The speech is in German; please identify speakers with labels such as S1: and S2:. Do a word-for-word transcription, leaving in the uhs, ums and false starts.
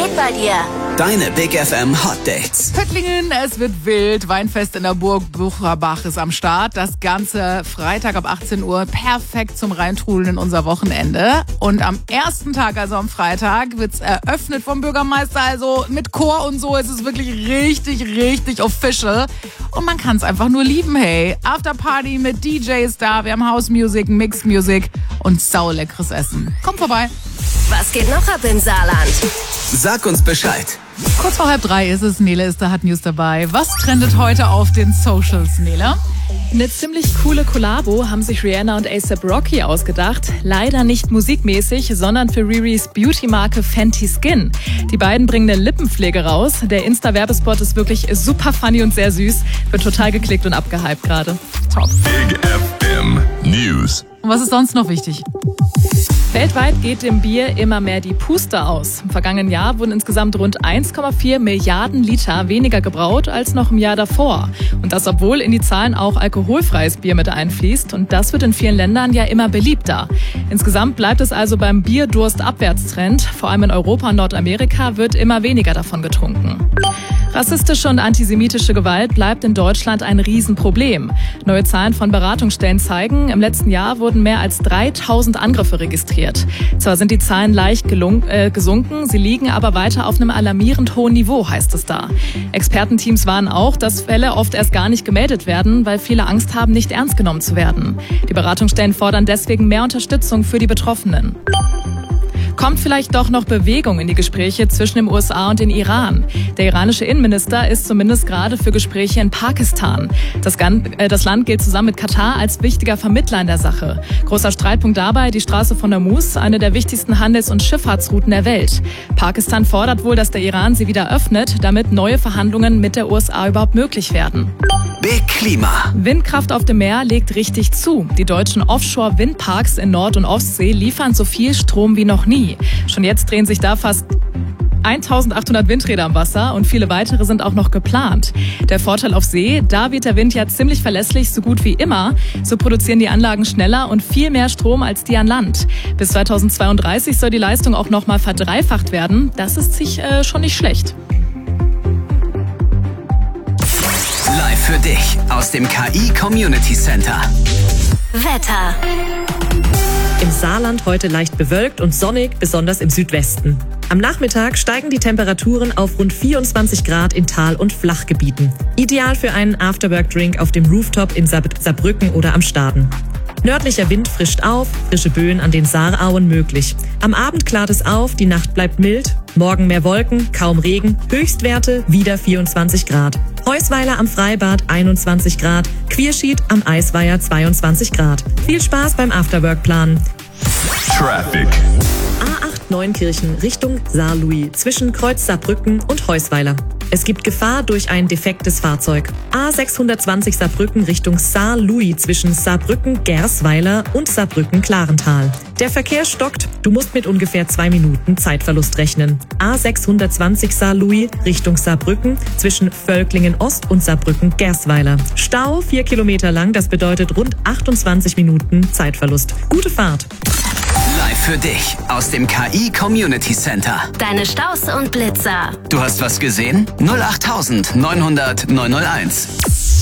S1: geht bei dir?
S2: Deine Big F M Hot Dates.
S3: Pöttlingen, es wird wild. Weinfest in der Burg Bucherbach ist am Start. Das Ganze Freitag ab achtzehn Uhr. Perfekt zum Reintrudeln in unser Wochenende. Und am ersten Tag, also am Freitag, wird's eröffnet vom Bürgermeister. Also mit Chor und so. Es ist wirklich richtig, richtig official. Und man kann es einfach nur lieben, hey. Afterparty mit D Js da. Wir haben House Music, Mixed Music und sauleckeres Essen. Kommt vorbei.
S1: Was geht noch ab im Saarland?
S2: Sag uns Bescheid.
S3: Kurz vor halb drei ist es. Nele ist da, hat News dabei. Was trendet heute auf den Socials, Nele?
S4: Eine ziemlich coole Kollabo haben sich Rihanna und A$AP Rocky ausgedacht. Leider nicht musikmäßig, sondern für Riris Beauty-Marke Fenty Skin. Die beiden bringen eine Lippenpflege raus. Der Insta-Werbespot ist wirklich super funny und sehr süß. Wird total geklickt und abgehypt gerade. Top.
S5: Big F M News.
S3: Und was ist sonst noch wichtig?
S4: Weltweit geht dem Bier immer mehr die Puste aus. Im vergangenen Jahr wurden insgesamt rund eins Komma vier Milliarden Liter weniger gebraut als noch im Jahr davor. Und das, obwohl in die Zahlen auch alkoholfreies Bier mit einfließt. Und das wird in vielen Ländern ja immer beliebter. Insgesamt bleibt es also beim Bierdurst-Abwärtstrend. Vor allem in Europa und Nordamerika wird immer weniger davon getrunken. Rassistische und antisemitische Gewalt bleibt in Deutschland ein Riesenproblem. Neue Zahlen von Beratungsstellen zeigen, im letzten Jahr wurden mehr als dreitausend Angriffe registriert. Zwar sind die Zahlen leicht gelung, äh, gesunken, sie liegen aber weiter auf einem alarmierend hohen Niveau, heißt es da. Expertenteams warnen auch, dass Fälle oft erst gar nicht gemeldet werden, weil viele Angst haben, nicht ernst genommen zu werden. Die Beratungsstellen fordern deswegen mehr Unterstützung für die Betroffenen. Kommt vielleicht doch noch Bewegung in die Gespräche zwischen den U S A und den Iran. Der iranische Innenminister ist zumindest gerade für Gespräche in Pakistan. Das, äh, das Land gilt zusammen mit Katar als wichtiger Vermittler in der Sache. Großer Streitpunkt dabei die Straße von Hormuz, eine der wichtigsten Handels- und Schifffahrtsrouten der Welt. Pakistan fordert wohl, dass der Iran sie wieder öffnet, damit neue Verhandlungen mit der U S A überhaupt möglich werden.
S2: Big Klima.
S4: Windkraft auf dem Meer legt richtig zu. Die deutschen Offshore-Windparks in Nord- und Ostsee liefern so viel Strom wie noch nie. Schon jetzt drehen sich da fast eintausendachthundert Windräder am Wasser und viele weitere sind auch noch geplant. Der Vorteil auf See, da wird der Wind ja ziemlich verlässlich, so gut wie immer. So produzieren die Anlagen schneller und viel mehr Strom als die an Land. Bis zweitausendzweiunddreißig soll die Leistung auch nochmal verdreifacht werden. Das ist sich äh, schon nicht schlecht.
S2: Live für dich aus dem K I Community Center.
S1: Wetter.
S6: Im Saarland heute leicht bewölkt und sonnig, besonders im Südwesten. Am Nachmittag steigen die Temperaturen auf rund vierundzwanzig Grad in Tal- und Flachgebieten. Ideal für einen Afterwork-Drink auf dem Rooftop in Saarbrücken oder am Staden. Nördlicher Wind frischt auf, frische Böen an den Saarauen möglich. Am Abend klart es auf, die Nacht bleibt mild. Morgen mehr Wolken, kaum Regen, Höchstwerte wieder vierundzwanzig Grad. Heusweiler am Freibad einundzwanzig Grad, Quierschied am Eisweiher zweiundzwanzig Grad. Viel Spaß beim Afterwork-Planen.
S5: Traffic.
S6: A acht Neunkirchen Richtung Saarlouis zwischen Kreuz Saarbrücken und Heusweiler. Es gibt Gefahr durch ein defektes Fahrzeug. A sechshundertzwanzig Saarbrücken Richtung Saarlouis zwischen Saarbrücken-Gersweiler und Saarbrücken-Klarental. Der Verkehr stockt. Du musst mit ungefähr zwei Minuten Zeitverlust rechnen. A sechshundertzwanzig Saarlouis Richtung Saarbrücken zwischen Völklingen-Ost und Saarbrücken-Gersweiler. Stau vier Kilometer lang, das bedeutet rund achtundzwanzig Minuten Zeitverlust. Gute Fahrt.
S2: Live für dich aus dem K I Community Center.
S1: Deine Staus und Blitzer.
S2: Du hast was gesehen? null acht neunhundert neunhunderт neunhunderteins.